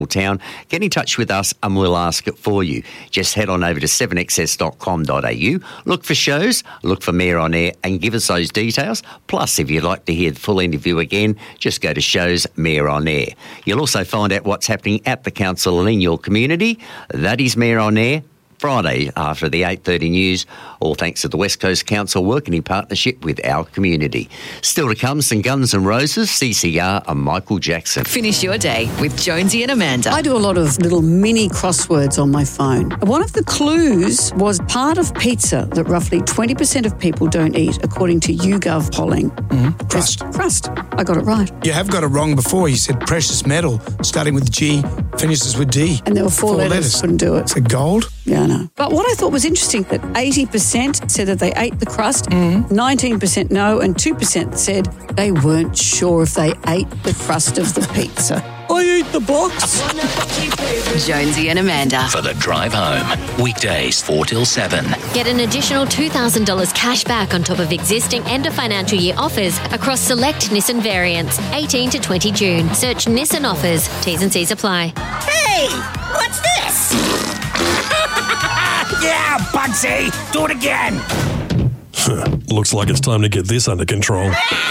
town, get in touch with us and we'll ask it for you. Just head on over to 7XS.com.au, look for shows, look for Mayor on Air and give us those details. Plus, if you'd like to hear the full interview again, just go to shows Mayor on Air. You'll also find out what's happening at the council and in your community. That is Mayor on Air, Friday after the 8:30 news, all thanks to the West Coast Council working in partnership with our community. Still to come, some Guns N' Roses, CCR and Michael Jackson. Finish your day with Jonesy and Amanda. I do a lot of little mini crosswords on my phone. One of the clues was part of pizza that roughly 20% of people don't eat, according to YouGov polling. Crust. I got it right. You have got it wrong before. You said precious metal, starting with G, finishes with D. And there were four letters. Couldn't do it. Is it gold? Yeah, I know. But what I thought was interesting, that 80% said that they ate the crust, 19% no, and 2% said they weren't sure if they ate the crust of the pizza. I eat the box. Jonesy and Amanda. For the drive home. Weekdays 4 till 7. Get an additional $2,000 cash back on top of existing end of financial year offers across select Nissan variants, 18 to 20 June. Search Nissan offers. T's and C's apply. Hey, what's this? Yeah, Bugsy, do it again. Looks like it's time to get this under control.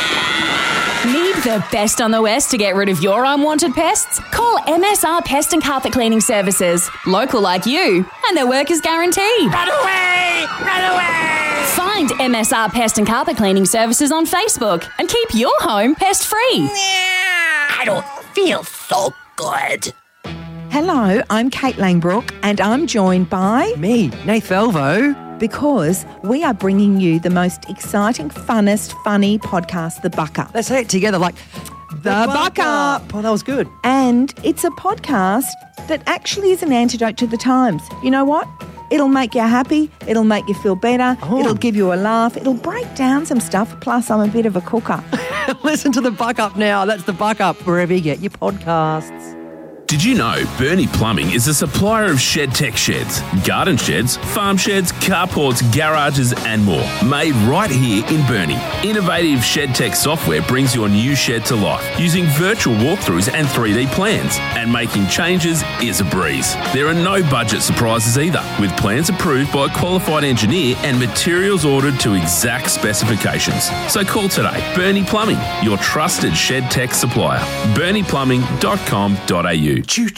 Need the best on the West to get rid of your unwanted pests? Call MSR Pest and Carpet Cleaning Services. Local like you, and their work is guaranteed. Run away! Run away! Find MSR Pest and Carpet Cleaning Services on Facebook and keep your home pest-free. I don't feel so good. Hello, I'm Kate Langbrook and I'm joined by... me, Nath Velvo. Because we are bringing you the most exciting, funnest, funny podcast, The Buck Up. Let's say it together like... The Buck Up. Oh, that was good. And it's a podcast that actually is an antidote to the times. You know what? It'll make you happy. It'll make you feel better. Oh. It'll give you a laugh. It'll break down some stuff. Plus, I'm a bit of a cooker. Listen to The Buck Up now. That's The Buck Up, wherever you get your podcasts. Did you know Bernie Plumbing is a supplier of Shed Tech sheds, garden sheds, farm sheds, carports, garages and more, made right here in Bernie. Innovative Shed Tech software brings your new shed to life using virtual walkthroughs and 3D plans, and making changes is a breeze. There are no budget surprises either, with plans approved by a qualified engineer and materials ordered to exact specifications. So call today. Bernie Plumbing, your trusted Shed Tech supplier. BerniePlumbing.com.au.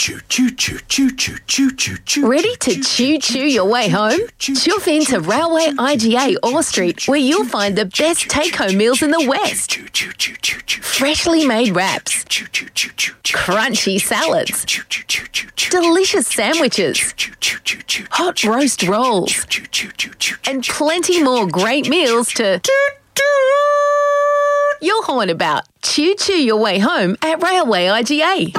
Ready to choo-choo your way home? Chuff into Railway IGA Orr Street, where you'll find the best take-home meals in the West. Freshly made wraps, crunchy salads, delicious sandwiches, hot roast rolls, and plenty more great meals to... You'll horn about. Choo-choo your way home at Railway IGA.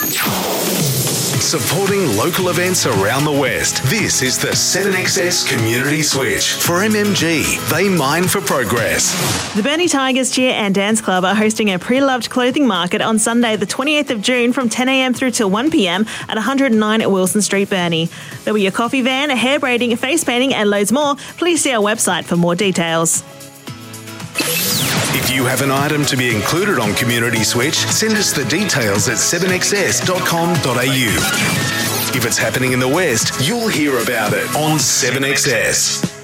Supporting local events around the West. This is the 7XS Community Switch. For MMG, they mine for progress. The Burnie Tigers Cheer and Dance Club are hosting a pre-loved clothing market on Sunday the 28th of June from 10 a.m. through till 1 p.m. at 109 at Wilson Street, Burnie. There'll be a coffee van, a hair braiding, face painting and loads more. Please see our website for more details. If you have an item to be included on Community Switch, send us the details at 7xs.com.au. If it's happening in the West, you'll hear about it on 7XS.